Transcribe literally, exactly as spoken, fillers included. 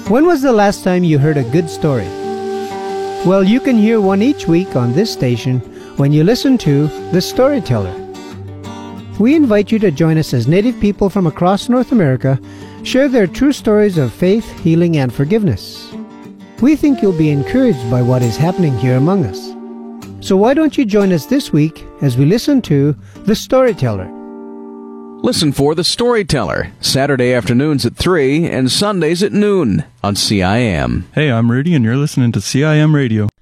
When was the last time you heard a good story? Well, you can hear one each week on this station when you listen to The Storyteller. We invite you to join us as Native people from across North America share their true stories of faith, healing, and forgiveness. We think you'll be encouraged by what is happening here among us. So why don't you join us this week as we listen to The Storyteller? Listen for The Storyteller, Saturday afternoons at three and Sundays at noon on C I M. Hey, I'm Rudy, and you're listening to C I M Radio.